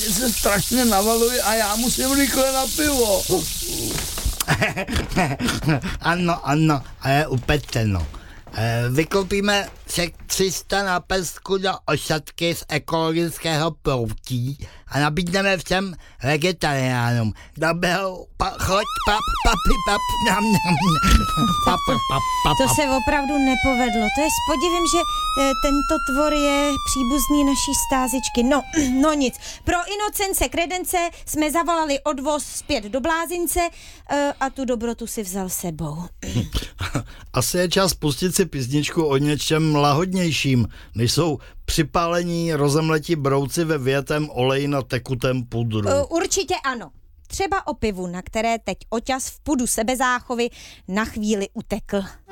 se strašně navaluje a já musím rychle na pivo. Ano, a je upečeno. Vykoupíme se 300 nápesků do ošatky z ekologického proutí a nabídneme všem vegetariánům. Dobrou To se opravdu nepovedlo. To je s podivem, že tento tvor je příbuzný naší stázičky. No nic. Pro Inocence Kredence jsme zavolali odvoz zpět do Blázince a tu dobrotu si vzal sebou. Asi je čas pustit si písničku o něčem lahodnějším, než jsou připálení rozemletí brouci ve vyjetém oleji na tekutém pudru. Určitě ano. Třeba o pivu, na které teď oťas v pudu sebezáchovy na chvíli utekl.